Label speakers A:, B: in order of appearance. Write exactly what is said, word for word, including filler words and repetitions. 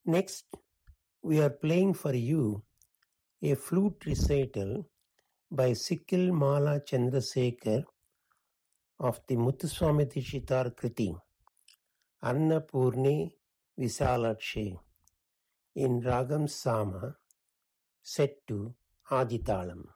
A: Next, we are playing for you a flute recital by Sikil Mala Chandrasekhar of the Muthuswami Dishitar Kriti, Annapurni Visalakshi, in Ragam Sama, set to Aditalam.